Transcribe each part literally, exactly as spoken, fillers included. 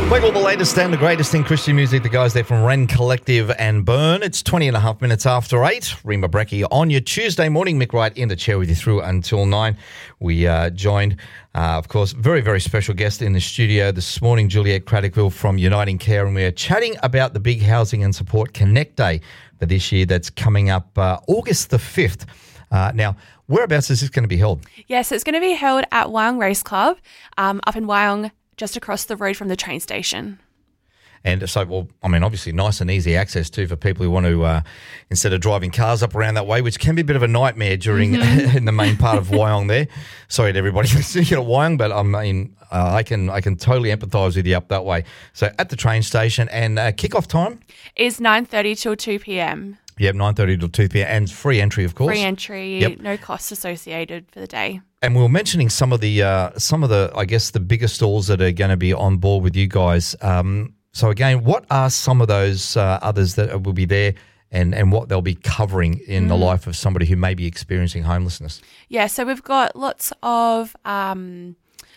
Playing all the latest and the greatest in Christian music. The guys there from Wren Collective and Burn. It's twenty and a half minutes after eight. Rima Brecky on your Tuesday morning. Mick Wright in the chair with you through until nine. We uh, joined, uh, of course, very, very special guest in the studio this morning, Juliet Craddockville from Uniting Care, and we're chatting about the big Housing and Support Connect Day for this year that's coming up uh, August the fifth. Uh, now, whereabouts is this going to be held? Yes, it's going to be held at Wyong Race Club um, up in Wyong, just across the road from the train station. And so, well, I mean, obviously nice and easy access too for people who want to, uh, instead of driving cars up around that way, which can be a bit of a nightmare during mm-hmm. in the main part of Wyong there. Sorry to everybody listening at Wyong, but I mean, uh, I can I can totally empathise with you up that way. So at the train station, and uh, kick-off time? Is nine thirty till two p.m. Yep, nine thirty till two p.m. and free entry, of course. Free entry, yep. No costs associated for the day. And we were mentioning some of the, uh, some of the, I guess, the bigger stalls that are going to be on board with you guys. Um, so again, what are some of those uh, others that will be there, and, and what they'll be covering in mm. the life of somebody who may be experiencing homelessness? Yeah, so we've got lots of, um,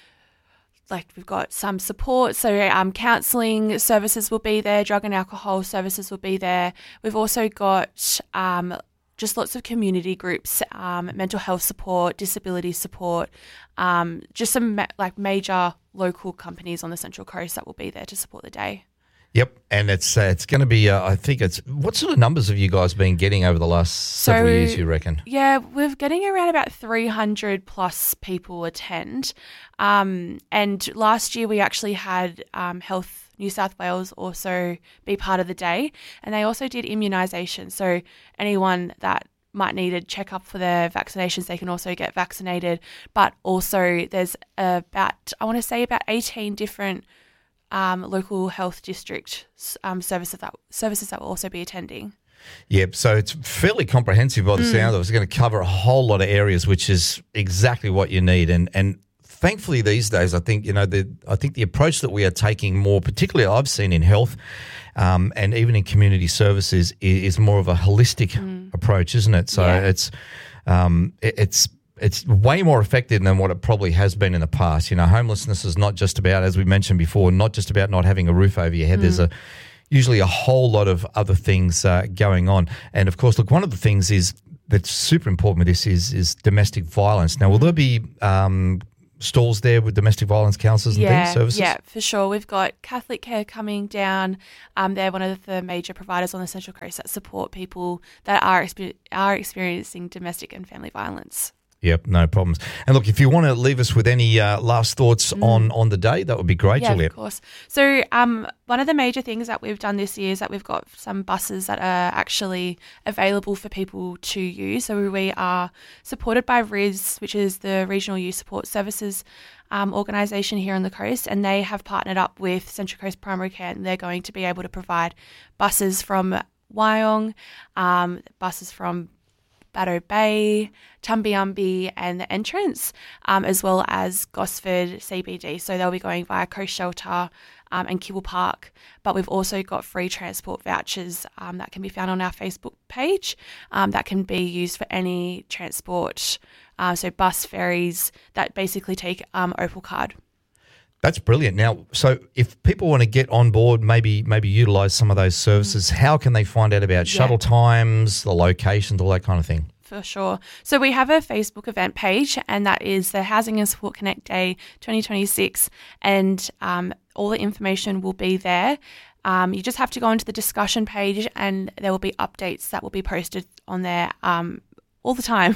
like we've got some support. So um, counselling services will be there, drug and alcohol services will be there. We've also got um, just lots of community groups, um, mental health support, disability support, um, just some ma- like major local companies on the Central Coast that will be there to support the day. Yep, and it's uh, it's going to be, uh, I think it's, what sort of numbers have you guys been getting over the last several so, years, you reckon? Yeah, we're getting around about three hundred plus people attend. Um, and last year we actually had um, Health New South Wales also be part of the day, and they also did immunisation. So anyone that might need a check-up for their vaccinations, they can also get vaccinated. But also there's about, I want to say about eighteen different Um, local health district um, services that services that will also be attending. Yep, so it's fairly comprehensive by the mm. sound of it. It's going to cover a whole lot of areas, which is exactly what you need. And and thankfully these days, I think you know the I think the approach that we are taking more, particularly I've seen in health, um, and even in community services, is, is more of a holistic mm. approach, isn't it? So yeah. it's um, it, it's. It's way more effective than what it probably has been in the past. You know, homelessness is not just about, as we mentioned before, not just about not having a roof over your head. Mm. There's a usually a whole lot of other things uh, going on. And, of course, look, one of the things is that's super important with this is is domestic violence. Now, will there be um, stalls there with domestic violence counsellors and yeah, things, services? Yeah, for sure. We've got Catholic Care coming down. Um, they're one of the major providers on the Central Coast that support people that are exper- are experiencing domestic and family violence. Yep, no problems. And look, if you want to leave us with any uh, last thoughts mm. on, on the day, that would be great, yeah, Juliet. Of course. So um, one of the major things that we've done this year is that we've got some buses that are actually available for people to use. So we are supported by R I S, which is the Regional Youth Support Services um, organisation here on the coast, and they have partnered up with Central Coast Primary Care, and they're going to be able to provide buses from Wyong, um, buses from Batto Bay, Tumbiumbi and the entrance, um, as well as Gosford C B D. So they'll be going via Coast Shelter um, and Kibble Park. But we've also got free transport vouchers um, that can be found on our Facebook page um, that can be used for any transport. Uh, so bus, ferries that basically take um, Opal card. That's brilliant. Now, so if people want to get on board, maybe maybe utilise some of those services, mm. how can they find out about shuttle yeah. times, the locations, all that kind of thing? For sure. So we have a Facebook event page, and that is the Housing and Support Connect Day twenty twenty-six, and um, all the information will be there. Um, you just have to go into the discussion page, and there will be updates that will be posted on there um, all the time.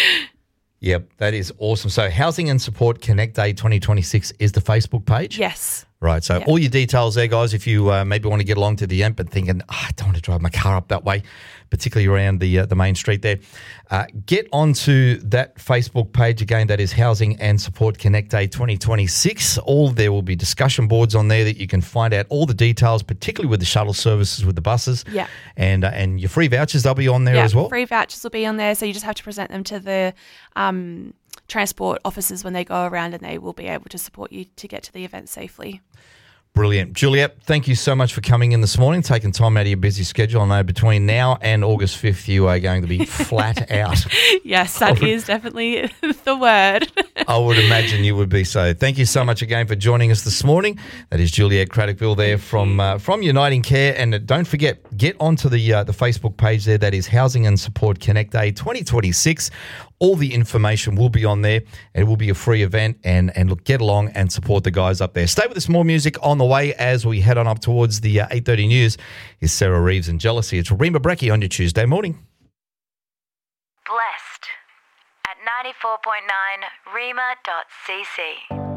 Yep, that is awesome. So Housing and Support Connect Day twenty twenty-six is the Facebook page? Yes. Right, so yep. all your details there, guys, if you uh, maybe want to get along to the event but thinking, oh, I don't want to drive my car up that way, particularly around the uh, the main street there, uh, get onto that Facebook page. Again, that is Housing and Support Connect Day twenty twenty-six. All there will be discussion boards on there that you can find out all the details, particularly with the shuttle services with the buses. Yeah. And, uh, and your free vouchers, they'll be on there yeah, as well? Free vouchers will be on there, so you just have to present them to the um, transport officers when they go around, and they will be able to support you to get to the event safely. Brilliant. Juliet, thank you so much for coming in this morning, taking time out of your busy schedule. I know between now and August fifth you are going to be flat out. Yes, that would, is definitely the word. I would imagine you would be so. Thank you so much again for joining us this morning. That is Juliet Craddockville there from uh, from Uniting Care. And uh, don't forget, get onto the uh, the Facebook page there. That is Housing and Support Connect Day twenty twenty-six. All the information will be on there. It will be a free event. And, and look, get along and support the guys up there. Stay with us, more music on the way as we head on up towards the uh, eight thirty news. Is Sarah Reeves and Jealousy. It's Rima Brecky on your Tuesday morning. Blessed at ninety-four point nine rima dot c c.